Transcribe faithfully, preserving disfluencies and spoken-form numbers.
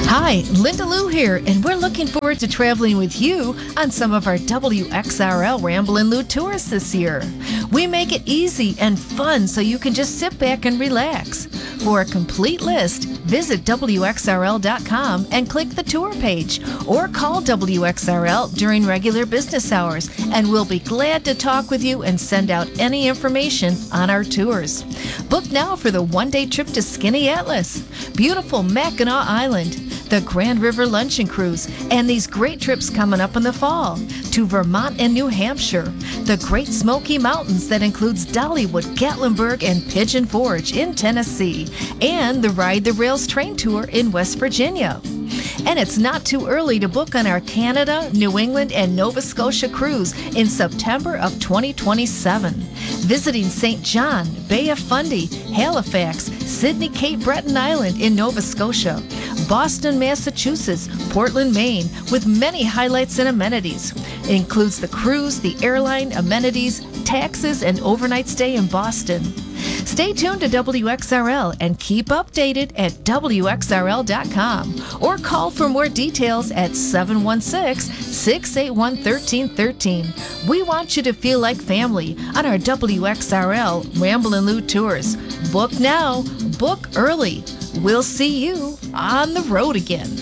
Hi, Linda Lou here, and we're looking forward to traveling with you on some of our W X R L Ramblin' Lou tours this year. We make it easy and fun so you can just sit back and relax. For a complete list, visit W X R L dot com and click the tour page, or call W X R L during regular business hours, and we'll be glad to talk with you and send out any information on our tours. Book now for the one-day trip to Skinny Atlas, beautiful Mackinac Island, the Grand River Luncheon Cruise, and these great trips coming up in the fall to Vermont and New Hampshire, the Great Smoky Mountains that includes Dollywood, Gatlinburg, and Pigeon Forge in Tennessee, and the Ride the Rails train tour in West Virginia. And it's not too early to book on our Canada, New England, and Nova Scotia cruise in September of twenty twenty-seven. Visiting Saint John, Bay of Fundy, Halifax, Sydney, Cape Breton Island in Nova Scotia, Boston, Massachusetts, Portland, Maine, with many highlights and amenities. It includes the cruise, the airline, amenities, taxes, and overnight stay in Boston. Stay tuned to W X R L and keep updated at W X R L dot com, or call for more details at seven one six, six eight one, one three one three. We want you to feel like family on our W X R L Ramblin' Lou tours. Book now, book early. We'll see you on the road again.